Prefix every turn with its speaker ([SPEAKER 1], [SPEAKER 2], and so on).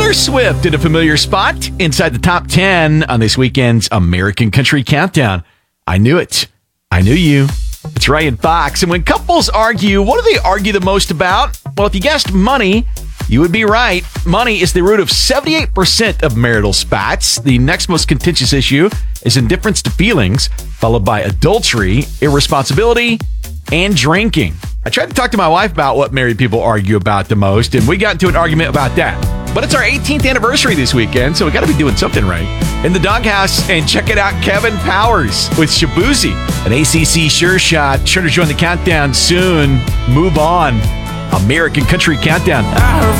[SPEAKER 1] Taylor Swift in a familiar spot inside the top 10 on this weekend's American Country Countdown. I knew it. I knew you. It's Ryan Fox. And when couples argue, what do they argue the most about? Well, if you guessed money, you would be right. Money is the root of 78% of marital spats. The next most contentious issue is indifference to feelings, followed by adultery, irresponsibility, and drinking. I tried to talk to my wife about what married people argue about the most, and we got into an argument about that. But it's our 18th anniversary this weekend, so we got to be doing something right. In the doghouse, and check it out, Kevin Powers with Shabuzi, an ACC sure shot. Sure to join the countdown soon. Move on. American Country Countdown.